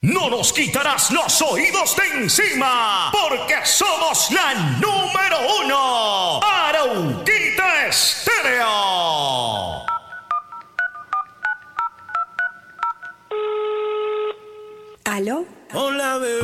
No nos quitarás los oídos de encima, porque somos la número 1. Arauquita Estéreo. ¿Aló? Hola, bebé.